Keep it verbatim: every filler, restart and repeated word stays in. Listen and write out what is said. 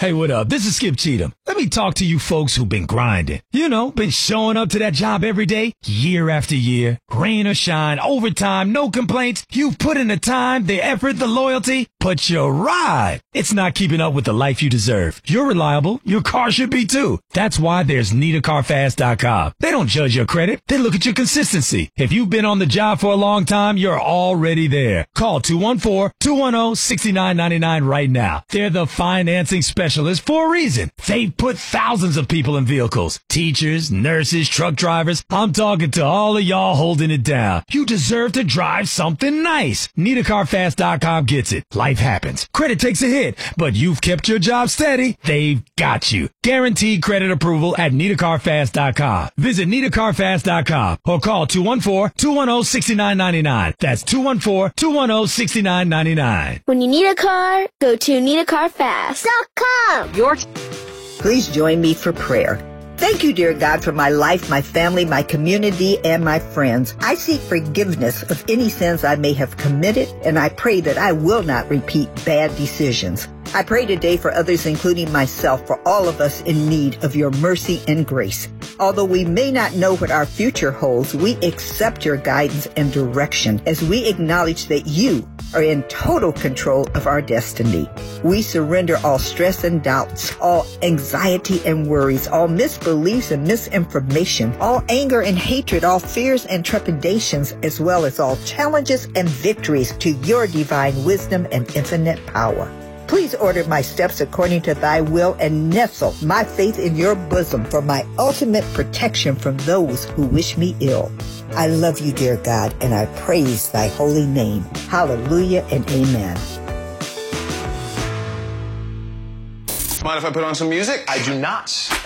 Hey, what up? This is Skip Cheatham. Let me talk to you folks who've been grinding. You know, been showing up to that job every day, year after year, rain or shine, overtime, no complaints. You've put in the time, the effort, the loyalty, but your ride, it's not keeping up with the life you deserve. You're reliable. Your car should be too. That's why there's need a car fast dot com. They don't judge your credit. They look at your consistency. If you've been on the job for a long time, you're already there. Call two one four, two one zero, six nine nine nine right now. They're the financing specialist for a reason. They put thousands of people in vehicles. Teachers, nurses, truck drivers. I'm talking to all of y'all holding it down. You deserve to drive something nice. need a car fast dot com gets it. Life happens. Credit takes a hit, but you've kept your job steady. They've got you. Guaranteed credit approval at need a car fast dot com. Visit need a car fast dot com or call two one four, two one zero, six nine nine nine. That's two one four, two one zero, six nine nine nine. When you need a car, go to need a car fast dot com. Your Please join me for prayer. Thank you, dear God, for my life, my family, my community, and my friends. I seek forgiveness of any sins I may have committed, and I pray that I will not repeat bad decisions. I pray today for others, including myself, for all of us in need of your mercy and grace. Although we may not know what our future holds, we accept your guidance and direction as we acknowledge that you are in total control of our destiny. We surrender all stress and doubts, all anxiety and worries, all misbeliefs and misinformation, all anger and hatred, all fears and trepidations, as well as all challenges and victories to your divine wisdom and infinite power. Please order my steps according to thy will and nestle my faith in your bosom for my ultimate protection from those who wish me ill. I love you, dear God, and I praise thy holy name. Hallelujah and amen. Mind if I put on some music? I do not.